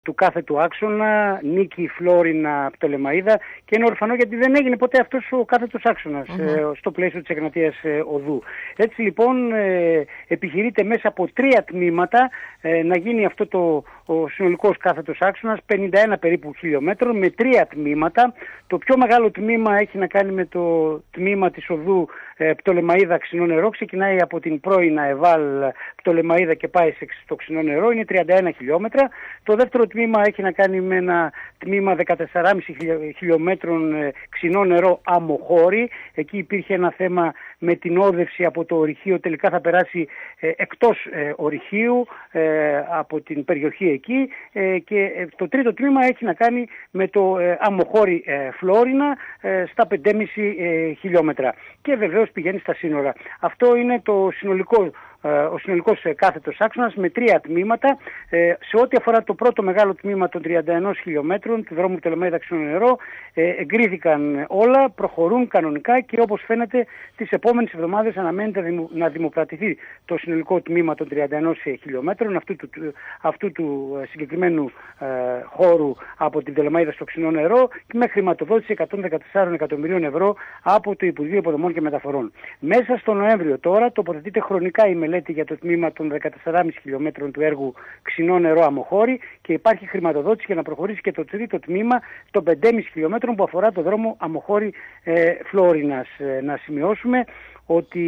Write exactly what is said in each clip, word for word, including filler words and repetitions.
του κάθετου άξονα, Νίκη, Φλόρινα, Πτολεμαΐδα, και είναι ορφανό γιατί δεν έγινε ποτέ αυτός ο κάθετος άξονας mm-hmm. ε, στο πλαίσιο της Εγνατίας ε, Οδού. Έτσι λοιπόν ε, επιχειρείται μέσα από τρία τμήματα ε, να γίνει αυτό το ο συνολικός κάθετος άξονας, πενήντα ένα περίπου χιλιόμετρων, με τρία τμήματα. Το πιο μεγάλο τμήμα έχει να κάνει με το τμήμα της οδού ε, Πτολεμαΐδα Ξινό Νερό, ξεκινάει από την πρώην ΑΕΒΑΛ Πτολεμαΐδα και πάει στο Ξινό Νερό, είναι τριάντα ένα χιλιόμετρα. Το δεύτερο τμήμα έχει να κάνει με ένα τμήμα δεκατέσσερα κόμμα πέντε χιλιόμετρων ε, Ξινό Νερό Αμοχώρη. Εκεί υπήρχε ένα θέμα με την όδευση από το ορυχείο, τελικά θα περάσει ε, εκτός ε, ορυχείου ε, από την περιοχή εκεί, ε, και ε, το τρίτο τμήμα έχει να κάνει με το ε, Αμοχώρη ε, Φλόρινα ε, στα πέντε κόμμα πέντε ε, χιλιόμετρα, και βεβαίως πηγαίνει στα σύνορα. Αυτό είναι το συνολικό ο συνολικός κάθετος άξονας με τρία τμήματα. Σε ό,τι αφορά το πρώτο μεγάλο τμήμα των τριάντα ένα χιλιόμετρων του δρόμου Πτολεμαΐδα Ξινό Νερό, εγκρίθηκαν όλα, προχωρούν κανονικά και όπως φαίνεται τις επόμενες εβδομάδες αναμένεται να δημοπρατηθεί το συνολικό τμήμα των τριάντα ένα χιλιόμετρων αυτού του, αυτού του συγκεκριμένου ε, χώρου από την Πτολεμαΐδα στο Ξινό Νερό, με χρηματοδότηση εκατόν δεκατέσσερα εκατομμυρίων ευρώ από το Υπουργείο Υποδομών και Μεταφορών. Μέσα στο Νοέμβριο τώρα τοποθετείται χρονικά η μελέτη για το τμήμα των δεκατέσσερα κόμμα πέντε χιλιόμετρων του έργου Ξινό Νερό Αμοχώρη και υπάρχει χρηματοδότηση για να προχωρήσει και το τρίτο τμήμα των πέντε κόμμα πέντε χιλιόμετρων που αφορά το δρόμο Αμοχώρη ε, Φλόρινας. Ε, να σημειώσουμε ότι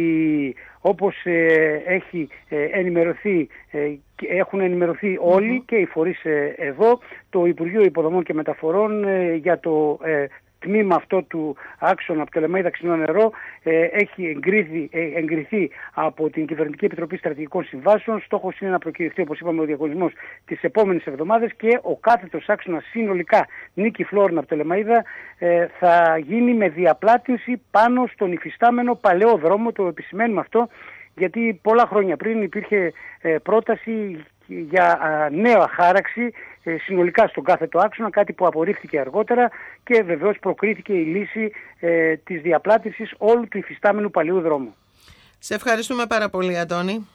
όπως ε, έχει ε, ενημερωθεί, ε, έχουν ενημερωθεί όλοι mm-hmm. και οι φορείς ε, εδώ, το Υπουργείο Υποδομών και Μεταφορών ε, για το ε, τμήμα αυτό του άξονα Πτολεμαΐδα Ξινό Νερό ε, έχει εγκριθεί, ε, εγκριθεί από την Κυβερνητική Επιτροπή Στρατηγικών Συμβάσεων. Στόχος είναι να προκυριθεί, όπως είπαμε, ο διαγωνισμός τις επόμενες εβδομάδες και ο κάθετος άξονας συνολικά Νίκη, Φλόρινα, Πτολεμαΐδα ε, θα γίνει με διαπλάτηση πάνω στον υφιστάμενο παλαιό δρόμο. Το επισημαίνουμε αυτό γιατί πολλά χρόνια πριν υπήρχε ε, πρόταση για α, νέα χάραξη ε, συνολικά στον κάθετο άξονα, κάτι που απορρίφθηκε αργότερα και βεβαίως προκρίθηκε η λύση ε, της διαπλάτησης όλου του υφιστάμενου παλαιού δρόμου. Σε ευχαριστούμε πάρα πολύ, Αντώνη.